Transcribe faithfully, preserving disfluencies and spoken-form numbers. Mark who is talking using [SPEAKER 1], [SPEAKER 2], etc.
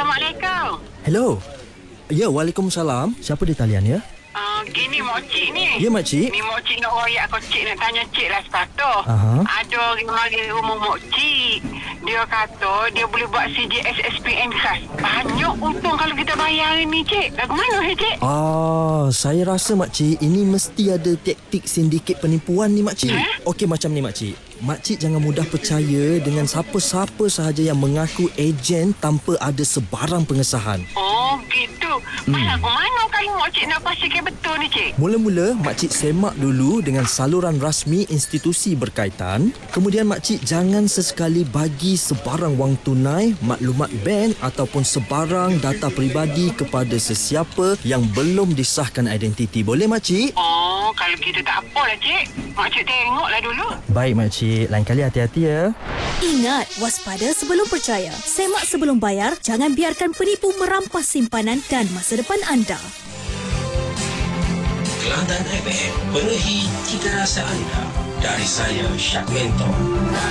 [SPEAKER 1] Assalamualaikum.
[SPEAKER 2] Hello. Ya, Waalaikumsalam. Siapa di talian ya?
[SPEAKER 1] Uh, gini makcik ni.
[SPEAKER 2] Ya, makcik.
[SPEAKER 1] Ni makcik nak royak aku cik nak tanya cik lah sepatut.
[SPEAKER 2] Aha.
[SPEAKER 1] Ada orang mari rumah makcik. Dia kata dia boleh buat C J S S P N khas. Banyak untung kalau kita bayar ni cik. Lagu mana eh cik?
[SPEAKER 2] Ah, saya rasa makcik ini mesti ada taktik sindiket penipuan ni makcik.
[SPEAKER 1] Eh?
[SPEAKER 2] Okey, macam ni makcik. Makcik jangan mudah percaya dengan siapa-siapa sahaja yang mengaku ejen tanpa ada sebarang pengesahan.
[SPEAKER 1] Oh gitu. Hmm. Lagu mana kalau makcik nak pastikan betul ni cik?
[SPEAKER 2] Mula-mula makcik semak dulu dengan saluran rasmi institusi berkaitan. Kemudian makcik jangan sesekali bagi sebarang wang tunai, maklumat bank ataupun sebarang data peribadi kepada sesiapa yang belum disahkan identiti. Boleh makcik?
[SPEAKER 1] Oh, kalau gitu tak apalah cik. Makcik tengoklah dulu.
[SPEAKER 2] Baik makcik, lain kali hati-hati ya.
[SPEAKER 3] Ingat, waspada sebelum percaya. Semak sebelum bayar. Jangan biarkan penipu merampas simpanan dan masa depan anda.
[SPEAKER 4] Kelantan F M, penuhi cita rasa anda. Dari saya, Syak Mentor.